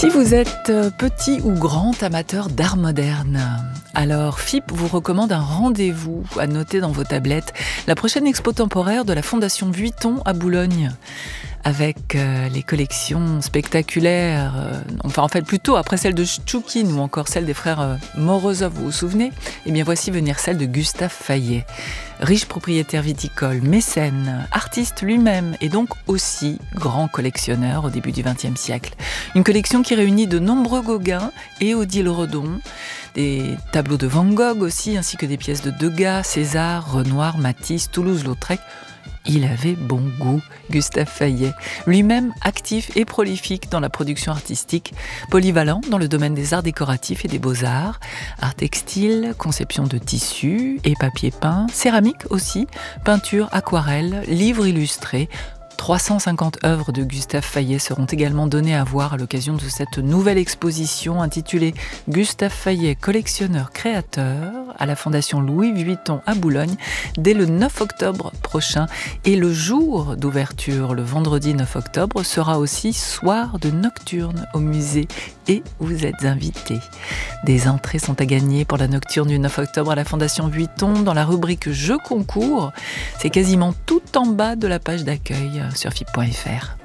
Si vous êtes petit ou grand amateur d'art moderne, alors FIP vous recommande un rendez-vous à noter dans vos tablettes. La prochaine expo temporaire de la Fondation Vuitton à Boulogne, avec les collections spectaculaires, en fait plutôt après celle de Stchoukine ou encore celle des frères Morozov, vous vous souvenez ? Eh bien voici venir celle de Gustave Fayet. Riche propriétaire viticole, mécène, artiste lui-même et donc aussi grand collectionneur au début du XXe siècle. Une collection qui réunit de nombreux Gauguin et Odile Redon, des tableaux de Van Gogh aussi, ainsi que des pièces de Degas, César, Renoir, Matisse, Toulouse-Lautrec. Il avait bon goût, Gustave Fayet, lui-même actif et prolifique dans la production artistique, polyvalent dans le domaine des arts décoratifs et des beaux-arts, art textile, conception de tissus et papier peint, céramique aussi, peinture, aquarelle, livres illustrés. 350 œuvres de Gustave Fayet seront également données à voir à l'occasion de cette nouvelle exposition intitulée « Gustave Fayet, collectionneur-créateur » à la Fondation Louis Vuitton à Boulogne dès le 9 octobre prochain. Et le jour d'ouverture, le vendredi 9 octobre, sera aussi soir de nocturne au musée et vous êtes invités. Des entrées sont à gagner pour la nocturne du 9 octobre à la Fondation Vuitton dans la rubrique « Jeux concours ». C'est quasiment tout en bas de la page d'accueil sur FIP.fr.